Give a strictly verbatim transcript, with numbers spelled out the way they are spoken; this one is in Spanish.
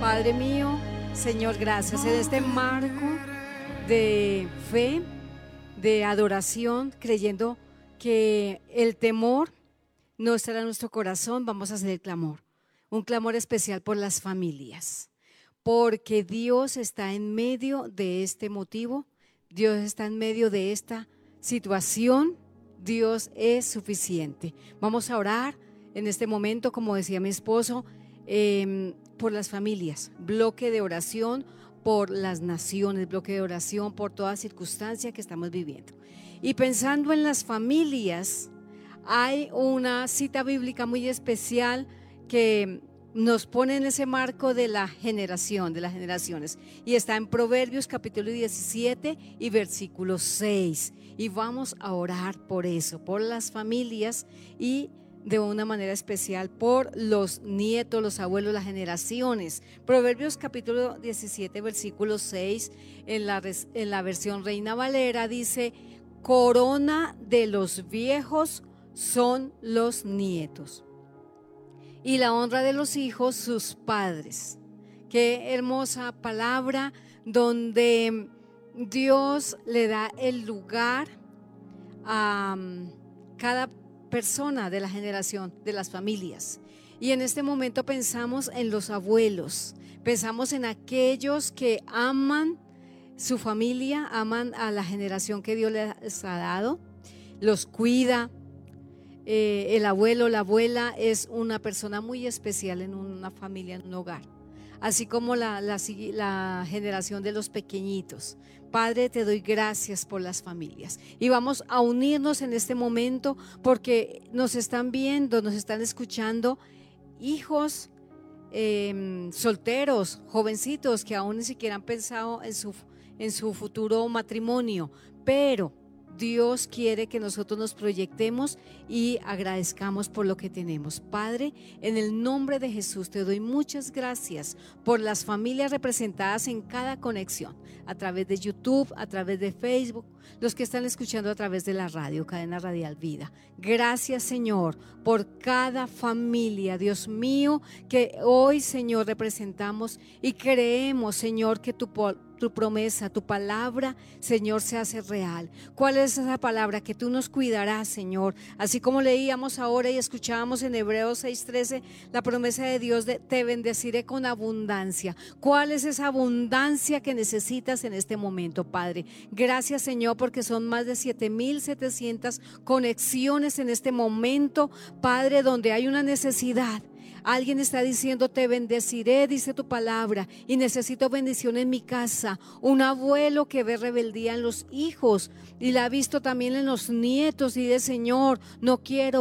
Padre mío, Señor, gracias en este marco de fe, de adoración, creyendo que el temor no estará en nuestro corazón. Vamos a hacer el clamor, un clamor especial por las familias, porque Dios está en medio de este motivo, Dios está en medio de esta situación, Dios es suficiente. Vamos a orar en este momento, como decía mi esposo, eh, por las familias, bloque de oración por las naciones, bloque de oración por toda circunstancia que estamos viviendo. Y pensando en las familias, hay una cita bíblica muy especial que nos pone en ese marco de la generación, de las generaciones, y está en Proverbios capítulo diecisiete y versículo seis, y vamos a orar por eso, por las familias y de una manera especial por los nietos, los abuelos, las generaciones. Proverbios capítulo diecisiete versículo seis, en la, en la versión Reina Valera dice: corona de los viejos son los nietos, y la honra de los hijos sus padres. Qué hermosa palabra, donde Dios le da el lugar a cada persona de la generación, de las familias. Y en este momento pensamos en los abuelos, pensamos en aquellos que aman su familia, aman a la generación que Dios les ha dado, los cuida. Eh, el abuelo, la abuela es una persona muy especial en una familia, en un hogar, así como la, la, la generación de los pequeñitos. Padre, te doy gracias por las familias, y vamos a unirnos en este momento porque nos están viendo, nos están escuchando hijos eh, solteros, jovencitos que aún ni siquiera han pensado en su, en su futuro matrimonio, pero Dios quiere que nosotros nos proyectemos y agradezcamos por lo que tenemos. Padre, en el nombre de Jesús te doy muchas gracias por las familias representadas en cada conexión, a través de YouTube, a través de Facebook, los que están escuchando a través de la radio, Cadena Radial Vida. Gracias, Señor, por cada familia, Dios mío, que hoy, Señor, representamos y creemos, Señor, que tu Tu promesa, tu palabra, Señor, se hace real. ¿Cuál es esa palabra? Que tú nos cuidarás, Señor. Así como leíamos ahora y escuchábamos en Hebreos seis trece, la promesa de Dios de te bendeciré con abundancia. ¿Cuál es esa abundancia que necesitas en este momento, Padre? Gracias, Señor, porque son más de siete mil setecientas conexiones en este momento, Padre, donde hay una necesidad. Alguien está diciendo: te bendeciré, dice tu palabra, y necesito bendición en mi casa. Un abuelo que ve rebeldía en los hijos y la ha visto también en los nietos y dice: Señor, no quiero